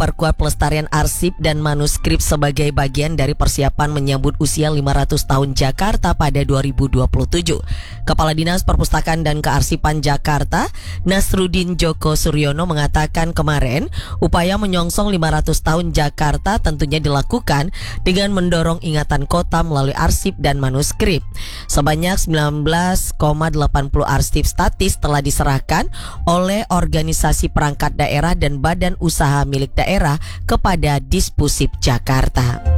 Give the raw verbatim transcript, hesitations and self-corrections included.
memperkuat pelestarian arsip dan manuskrip sebagai bagian dari persiapan menyambut usia lima ratus tahun Jakarta pada dua ribu dua puluh tujuh. Kepala Dinas Perpustakaan dan Kearsipan Jakarta, Nasruddin Djoko Suryono, mengatakan kemarin upaya menyongsong lima ratus tahun Jakarta tentunya dilakukan dengan mendorong ingatan kota melalui arsip dan manuskrip. Sebanyak sembilan belas koma delapan puluh arsip statis telah diserahkan oleh organisasi perangkat daerah dan badan usaha milik daerah kepada Dispusip Jakarta.